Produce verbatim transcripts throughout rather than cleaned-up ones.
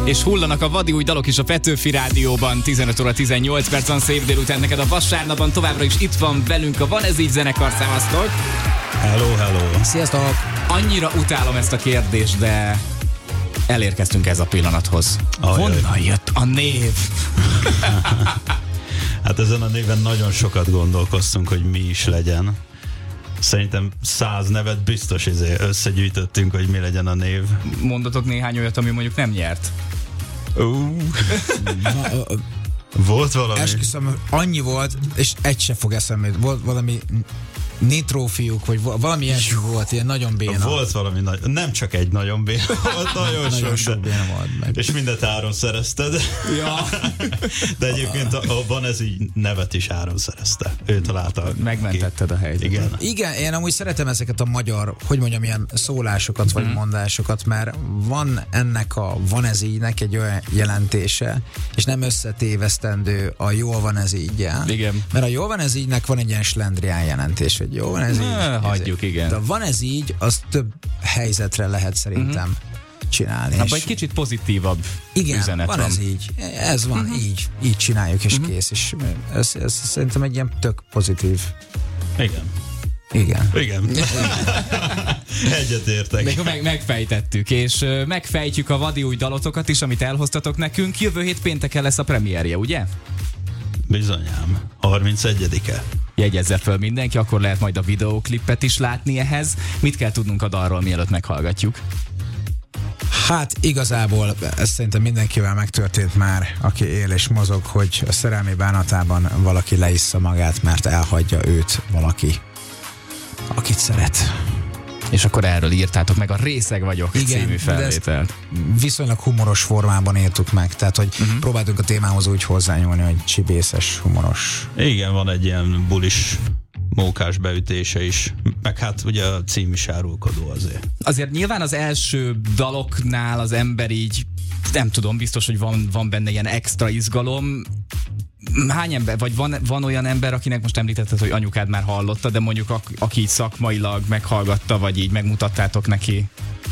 És hullanak a vadi új dalok is a Petőfi Rádióban. tizenöt óra tizennyolc perc van, szép délután neked a vasárnapban. Továbbra is itt van velünk a Van ez így zenekar. Szevasztok! Hello, hello! Sziasztok! Annyira utálom ezt a kérdést, de elérkeztünk ez a pillanathoz. Ajaj. Honnan jött a név? Hát ezen a néven nagyon sokat gondolkoztunk, hogy mi is legyen. Szerintem száz nevet biztos izé összegyűjtöttünk, hogy mi legyen a név. Mondatok néhány olyat, ami mondjuk nem nyert. Uh. Volt valami? Esküszöm, annyi volt, és egy se fog eszembe. Volt valami nitrófiúk, vagy valami ilyesmi volt, ilyen nagyon béna. Volt valami nagy, nem csak egy nagyon béna volt, nagyon, nagyon sok, sok de, béna volt meg. És mindet áron szerezted. Ja. De egyébként a, a Van ez így nevet is áron szerezte. Ő találta. Megmentetted a helyzetet. Igen. Igen, én amúgy szeretem ezeket a magyar, hogy mondjam, ilyen szólásokat vagy mm. mondásokat, mert van ennek a van ez ígynek egy olyan jelentése, és nem összetévesztendő a jól van ez íggyel. Igen. Mert a jól van ez ígynek van egy ilyen slendrián jelentés, hogy jó van ez így. Ne, hagyjuk, igen. De van ez így, az több helyzetre lehet szerintem mm-hmm. csinálni. Hát egy kicsit pozitívabb igen, üzenet van. van. Ez így. Ez van, mm-hmm. így. Így csináljuk, és mm-hmm. kész. És ez, ez szerintem egy ilyen tök pozitív. Igen. Igen. Igen. Egyetértek. De meg, megfejtettük, és megfejtjük a vadi új dalotokat is, amit elhoztatok nekünk. Jövő hét pénteken lesz a premierje, ugye? Bizonyám. harmincegyedike. Jegyezze föl mindenki, akkor lehet majd a videóklipet is látni ehhez. Mit kell tudnunk a dalról, mielőtt meghallgatjuk? Hát igazából ez szerintem mindenkivel megtörtént már, aki él és mozog, hogy a szerelmi bánatában valaki leissza magát, mert elhagyja őt valaki, akit szeret. És akkor erről írtátok meg a Részeg vagyok igen, című felvételt. Viszonylag humoros formában írtuk meg, tehát hogy uh-huh. próbáltunk a témához úgy hozzányúlni, hogy csibészes, humoros. Igen, van egy ilyen bulis, mókás beütése is, meg hát ugye a cím is árulkodó azért. Azért nyilván az első daloknál az ember így, nem tudom, biztos, hogy van, van benne ilyen extra izgalom. Hány ember, vagy van, van olyan ember, akinek most említetted, hogy anyukád már hallotta, de mondjuk a, aki így szakmailag meghallgatta, vagy így megmutattátok neki?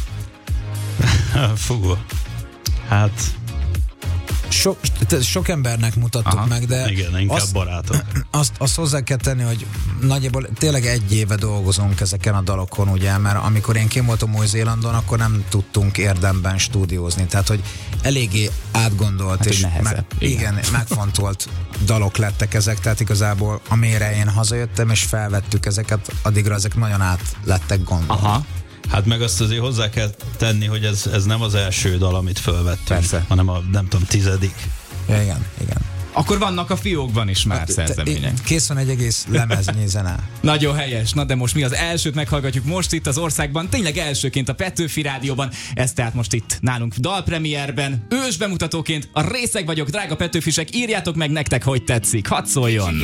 Fú, hát... Sok, sok embernek mutattuk aha. meg, de igen, inkább azt, barátok. Azt, azt hozzá kell tenni, hogy nagyjából tényleg egy éve dolgozunk ezeken a dalokon, ugye, mert amikor én kim voltam Új-Zélandon, akkor nem tudtunk érdemben stúdiózni, tehát hogy eléggé átgondolt hát, és me- igen, megfontolt dalok lettek ezek, tehát igazából amire én hazajöttem és felvettük ezeket, addigra ezek nagyon át lettek gondolva. Aha. Hát meg azt azért hozzá kell tenni, hogy ez, ez nem az első dal, amit fölvettünk, persze. hanem a, nem tudom, tizedik. Ja, igen, igen. Akkor vannak a fiókban is már hát, szerzemények. Kész van egy egész lemeznyi zene. Nagyon helyes. Na de most mi az elsőt meghallgatjuk most itt az országban, tényleg elsőként a Petőfi Rádióban, ez tehát most itt nálunk dalpremierben, ős bemutatóként, a Részeg vagyok, drága Petőfisek, írjátok meg nektek, hogy tetszik, hadd szóljon!